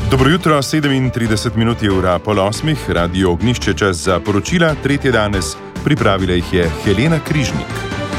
Dobro jutro, 37 minut je ura pol 8, Radio Ognjišče, čas za poročila, tretje danes, pripravila jih je Helena Križnik.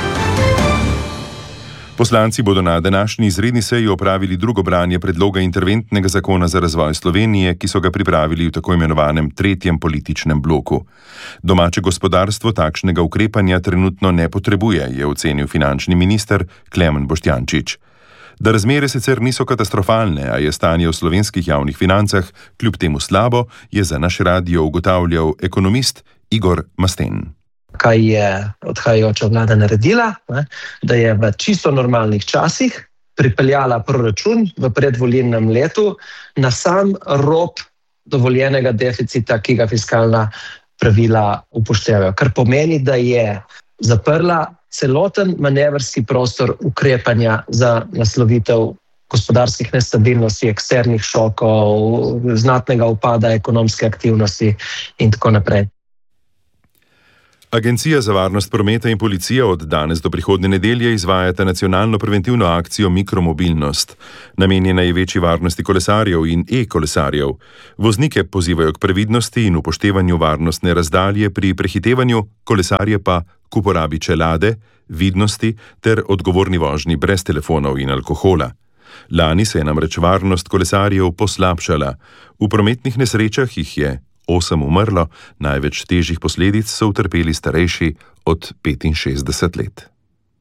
Poslanci bodo na današnji izredni seji opravili drugo branje predloga interventnega zakona za razvoj Slovenije, ki so ga pripravili v tako imenovanem tretjem političnem bloku. Domače gospodarstvo takšnega ukrepanja trenutno ne potrebuje, je ocenil finančni minister Klemen Boštjančič. Da razmere sicer niso katastrofalne, a je stanje v slovenskih javnih financah kljub temu slabo, je za naš radio ugotavljal ekonomist Igor Masten. Kaj je odhajajoča vlada naredila, da je v čisto normalnih časih pripeljala proračun v predvolilnem letu na sam rob dovoljenega deficita, ki ga fiskalna pravila upoštevajo. Kar pomeni, da je zaprla celoten manevrski prostor ukrepanja za naslovitev gospodarskih nestabilnosti, eksternih šokov, znatnega upada ekonomske aktivnosti in tako naprej. Agencija za varnost prometa in policija od danes do prihodnje nedelje izvajata nacionalno preventivno akcijo Mikromobilnost. Namenjena je večji varnosti kolesarjev in e-kolesarjev. Voznike pozivajo k previdnosti in upoštevanju varnostne razdalje pri prehitevanju, kolesarje pa k uporabi čelade, vidnosti ter odgovorni vožnji brez telefonov in alkohola. Lani se je namreč varnost kolesarjev poslabšala. V prometnih nesrečah jih je 8 umrlo, največ težjih posledic so utrpeli starejši od 65 let.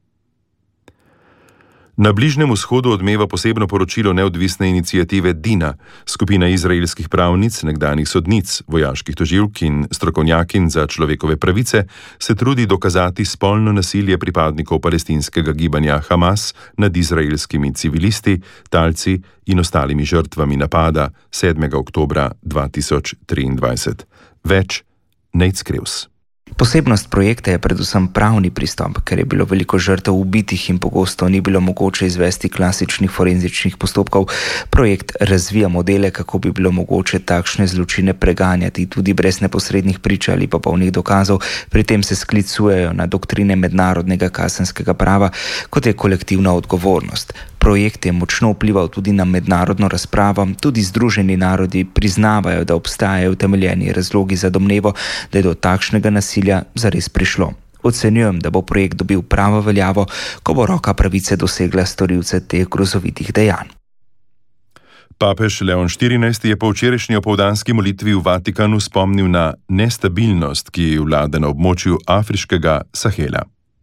Na Bližnjem vzhodu odmeva posebno poročilo neodvisne iniciative Dina, skupina izraelskih pravnic, nekdanjih sodnic, vojaških tožilk in strokovnjakinj za človekove pravice, se trudi dokazati spolno nasilje pripadnikov palestinskega gibanja Hamas nad izraelskimi civilisti, talci in ostalimi žrtvami napada 7. oktobra 2023. Več Nejc Krevs. Posebnost projekta je predvsem pravni pristop, ker je bilo veliko žrtev ubitih in pogosto ni bilo mogoče izvesti klasičnih forenzičnih postopkov. Projekt razvija modele, kako bi bilo mogoče takšne zločine preganjati tudi brez neposrednih prič ali popolnih dokazov. Pri tem se sklicujejo na doktrine mednarodnega kazenskega prava, kot je kolektivna odgovornost. Projekt je močno vplival tudi na mednarodno razpravo, tudi Združeni narodi priznavajo, da obstajajo utemeljeni razlogi za domnevo, da je do takšnega nasilja zares prišlo. Ocenjujem, da bo projekt dobil pravo veljavo, ko bo roka pravice dosegla storilce teh grozovitih dejanj. Papež Leon XIV je po včerajšnji opoldanski molitvi v Vatikanu spomnil na nestabilnost, ki vlada na območju afriškega Sahela.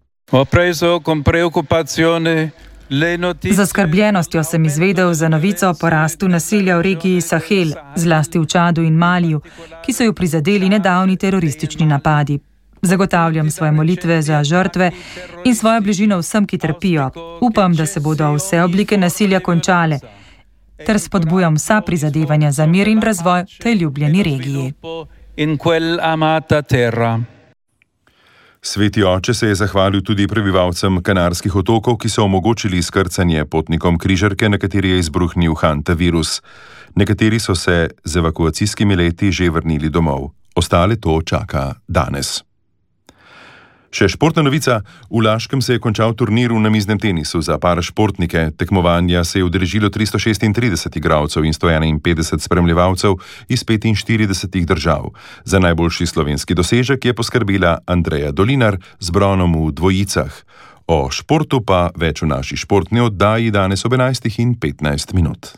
Z zaskrbljenostjo sem izvedel za novico o porastu nasilja v regiji Sahel, zlasti v Čadu in Maliju, ki so jo prizadeli nedavni teroristični napadi. Zagotavljam svoje molitve za žrtve in svojo bližino vsem, ki trpijo. Upam, da se bodo vse oblike nasilja končale, ter spodbujam vsa prizadevanja za mir in razvoj v tej ljubljeni regiji. Sveti oče se je zahvalil tudi prebivalcem Kanarskih otokov, ki so omogočili izkrcanje potnikom križarke, na kateri je izbruhnil hantavirus. Nekateri so se z evakuacijskimi leti že vrnili domov. Ostale to čaka danes. Še športna novica. V Laškem se je končal turnir v namiznem tenisu za parašportnike. Tekmovanja se je udeležilo 336 igralcev in 151 spremljevalcev iz 45 držav. Za najboljši slovenski dosežek je poskrbela Andreja Dolinar z bronom v dvojicah. O športu pa več v naši športni oddaji danes ob 11:15.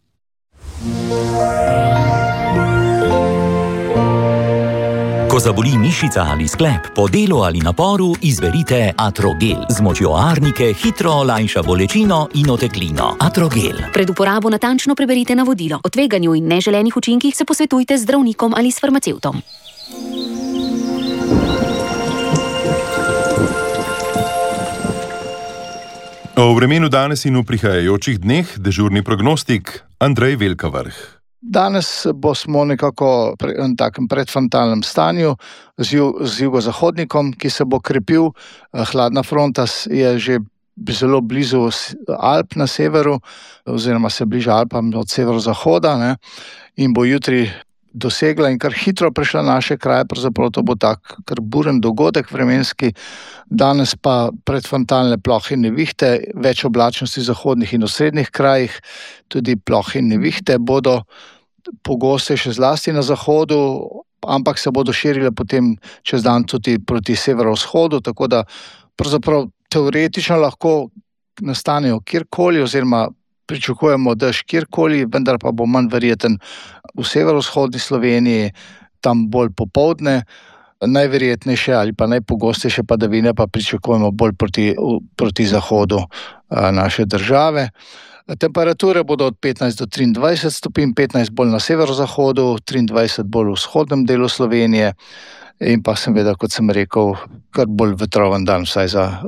Ko zaboli mišica ali sklep, po delu ali naporu, izberite Atrogel. Z močjo arnike hitro olajša bolečino in oteklino. Atrogel. Pred uporabo natančno preberite navodilo. O tveganju in neželenih učinkih se posvetujte z zdravnikom ali s farmacevtom. O vremenu danes in v prihajajočih dneh dežurni prognostik Andrej Velkavrh. Danes smo nekako v takem predfrontalnem stanju z jugozahodnikom, ki se bo krepil. Hladna fronta je že zelo blizu Alp na severu, oziroma se bliža Alpam od severozahoda, in bo jutri dosegla in kar hitro prišla naše kraje, pravzaprav to bo tak kar buren dogodek vremenski. Danes pa predfrontalne plohe in nevihte, več oblačnosti v zahodnih in osrednjih krajih, tudi plohe in nevihte bodo pogostejše zlasti na zahodu, ampak se bodo širile potem čez dan tudi proti severovzhodu, tako da pravzaprav teoretično lahko nastanejo kjerkoli oziroma pričakujemo dež kjerkoli, vendar pa bo manj verjeten v severovzhodni Sloveniji, tam bolj popoldne. Najverjetnejše ali pa najpogostejše padavine pa pričakujemo bolj proti zahodu naše države. Temperature bodo od 15 do 23 stopinj, 15 bolj na severozahodu, 23 bolj v vzhodnem delu Slovenije in pa seveda, kot sem rekel, kar bolj vetroven dan, vsaj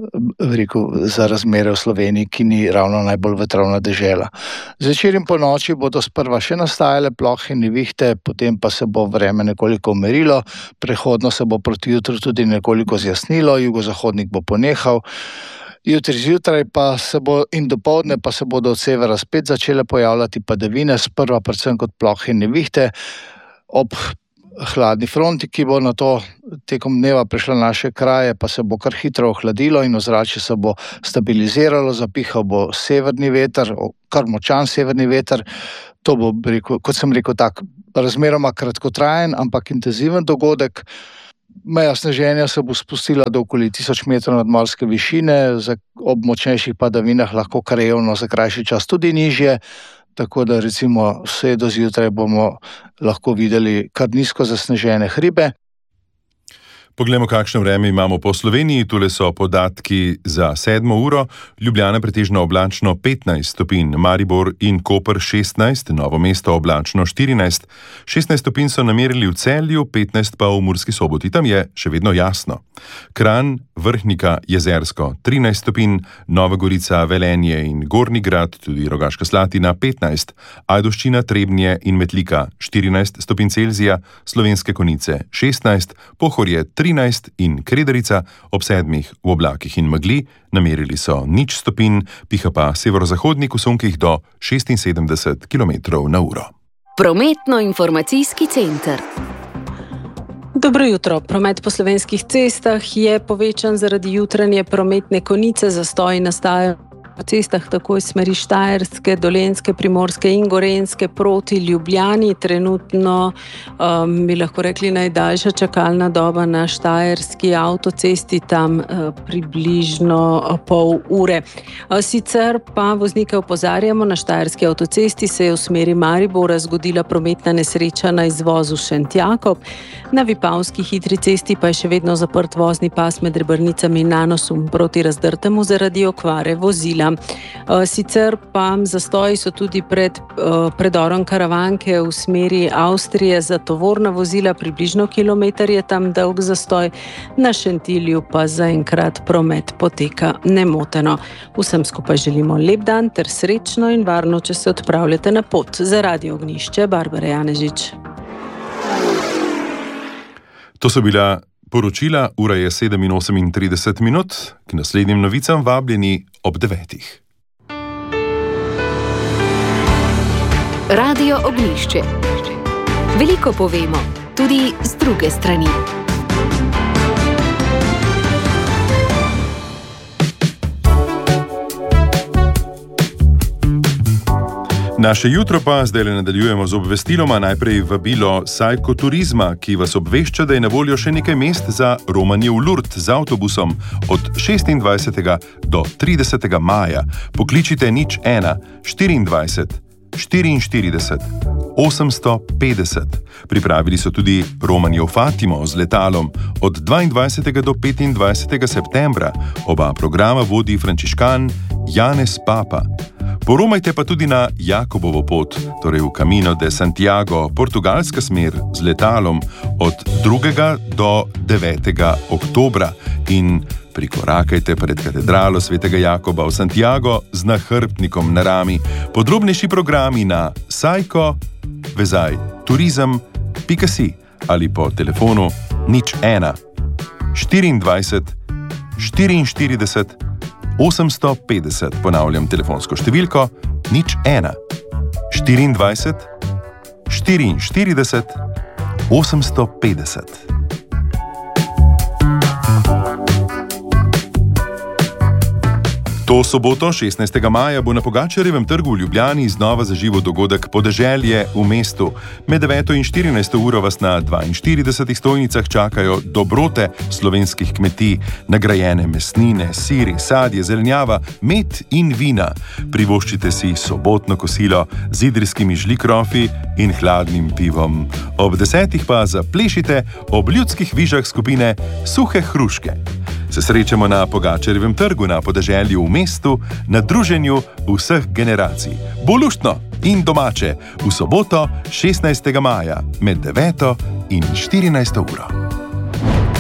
za razmere v Sloveniji, ki ni ravno najbolj vetrovna dežela. Zvečer in po noči bodo sprva še nastajale plohe in nevihte, potem pa se bo vreme nekoliko umirilo, prehodno se bo proti jutru tudi nekoliko zjasnilo, jugozahodnik bo ponehal. Jutri zjutraj pa se bo in dopoldne pa se bodo od severa spet začele pojavljati padavine, sprva predvsem kot plohe in nevihte, ob hladni fronti, ki bo nato tekom dneva prišla na naše kraje, pa se bo kar hitro ohladilo in ozračje se bo stabiliziralo, zapihal bo severni veter, kar močan severni veter. To bo, kot sem rekel, tak razmeroma kratkotrajen, ampak intenziven dogodek. Meja sneženja se bo spustila do okoli 1000 metrov nadmorske višine, ob močnejših padavinah lahko krajevno za krajši čas tudi nižje, tako da recimo vse do zjutraj bomo lahko videli kar nizko zasnežene hribe. Poglejmo, kakšno vreme imamo po Sloveniji. Tule so podatki za 7 uro. Ljubljana pretežno oblačno 15 stopinj, Maribor in Koper 16, Novo mesto oblačno 14. 16 stopinj so namerili v Celju, 15 pa v Murski Soboti. Tam je še vedno jasno. Kranj, Vrhnika, Jezersko 13 stopinj, Nova Gorica, Velenje in Gornji Grad, tudi Rogaška Slatina 15, Ajdovščina, Trebnje in Metlika 14 stopinj Celzija, Slovenske Konjice 16, Pohorje 13 in Kredarica ob 7 v oblakih in megli, namerili so 0 stopinj, piha pa severozahodnik v sunkih do 76 km/h. Prometno-informacijski center. Dobro jutro. Promet po slovenskih cestah je povečan zaradi jutranje prometne konice, zastoji nastajajo po cestah tako iz smeri Štajerske, Dolenjske, Primorske in Gorenjske proti Ljubljani. Trenutno bi lahko rekli najdaljša čakalna doba na Štajerski avtocesti, tam približno pol ure. Sicer pa voznike opozarjamo, na Štajerski avtocesti se je v smeri Maribora zgodila prometna nesreča na izvozu Šentjakob. Na Vipavski hitri cesti pa je še vedno zaprt vozni pas med Rebrnicami in Nanosum proti Razdrtemu zaradi okvare vozila. Sicer pa zastoji so tudi pred predorom Karavanke v smeri Avstrije za tovorna vozila, približno kilometer je tam dolg zastoj, na Šentilju pa zaenkrat promet poteka nemoteno. Vsem skupaj želimo lep dan ter srečno in varno, če se odpravljate na pot. Za Radio Ognjišče, Barbara Janežič. To so bila poročila, ura je 7:38, k naslednjim novicam vabljeni ob 9. Radio Ognjišče. Veliko povemo, tudi z druge strani. Naše jutro pa zdaj nadaljujemo z obvestiloma. Najprej vabilo Sajko Turizma, ki vas obvešča, da je na voljo še nekaj mest za romanje v Lourdes z avtobusom od 26. do 30. maja. Pokličite 01 24 44 850. Pripravili so tudi romanje v Fatimo z letalom od 22. do 25. septembra. Oba programa vodi frančiškan Janez Papa. Poromajte pa tudi na Jakobovo pot, torej v Camino de Santiago, portugalska smer z letalom od 2. do 9. oktobra in prikorakajte pred katedralo svetega Jakoba v Santiago z nahrbtnikom na rami. Podrobnejši programi na sajko-turizem.si ali po telefonu 01 24 44 850, ponavljam telefonsko številko 01 24 44 850. To soboto, 16. maja, bo na Pogačarjevem trgu v Ljubljani znova zaživel dogodek Podeželje v mestu. Med 9. in 14. uro vas na 42 stojnicah čakajo dobrote slovenskih kmetij, nagrajene mesnine, siri, sadje, zelenjava, med in vina. Privoščite si sobotno kosilo z idrijskimi žlikrofi in hladnim pivom. Ob 10. pa zaplešite ob ljudskih vižah skupine Suhe hruške. Se srečamo na Pogačarjevem trgu na Podeželju v mestu, na druženju vseh generacij. Bo luštno in domače v soboto, 16. maja med 9. in 14. uro.